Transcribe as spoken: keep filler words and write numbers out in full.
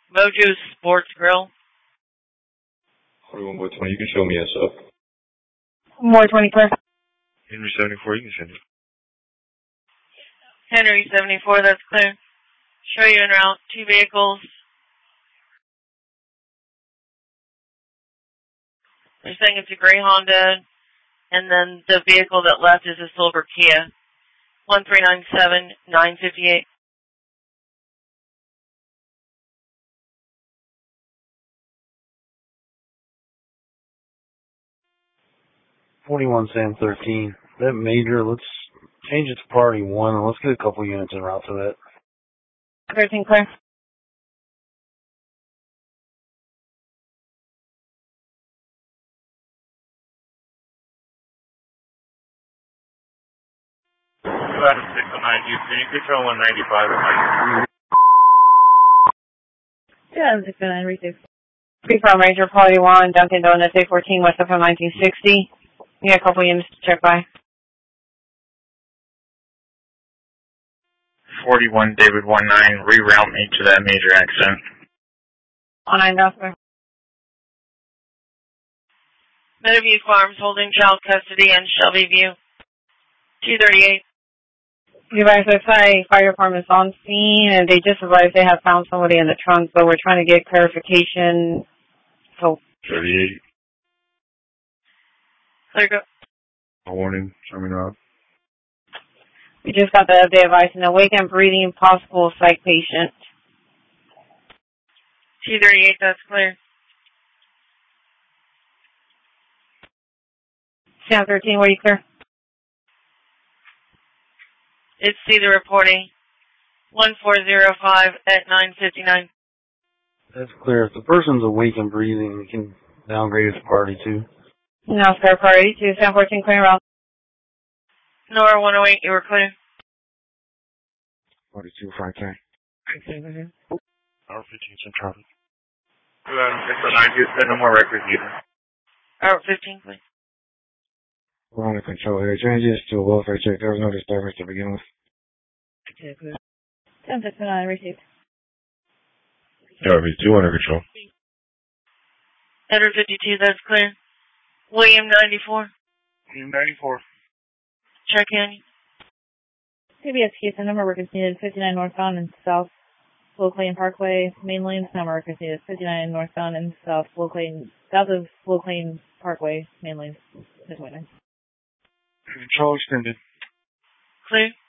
Mojo Sports Grill. forty-one boy twenty, you can show me S up. More twenty clear. Henry seventy-four, you can send it. Henry seventy-four, that's clear. Show you en route, two vehicles. They're saying it's a gray Honda, and then the vehicle that left is a silver Kia. one three nine seven nine five eight. forty-one Sam thirteen. That major, let's change it to priority one and let's get a couple units en route to that. thirteen clear. Adam six oh nine Houston, you can control one ninety-five at ninety-three. Yeah, six oh nine, receive. Three from Ranger, Party one, Dunkin' Donuts, eight fourteen, West of nineteen sixty. You got a couple units to check by. forty-one David one nine, reroute me to that major accident. one nine, Gospel. Meadowview Farms holding child custody in Shelby View. two thirty-eight. You guys are saying fire department's on scene, and they just advised they have found somebody in the trunk, but we're trying to get clarification. So thirty-eight. Clear go. A warning, coming up. we just got the update advice, an awake and breathing possible psych patient. two thirty-eight, that's clear. Sam thirteen, where you clear? It's Cedar reporting. one four zero five at nine fifty-nine. That's clear. If the person's awake and breathing, we can downgrade it to priority two. No, sir, priority two. Sam fourteen, clear around. Nora one oh eight, you were clear. forty-two, Frank K. R fifteen, some traffic. Adam six oh nine Houston, no more records either. R fifteen, please. We're under control here. Changes to a welfare check. There was no disturbance to begin with. Sam six oh nine, received. R fifty-two under control. Edward fifty-two, that's clear. William ninety-four. William ninety-four. Check in. C B S Houston, number workers needed fifty-nine northbound and south Will Clayton Parkway, main lanes, number workers needed fifty-nine northbound and south Will Clayton, south of Will Clayton Parkway, main lanes. Control extended. Clear.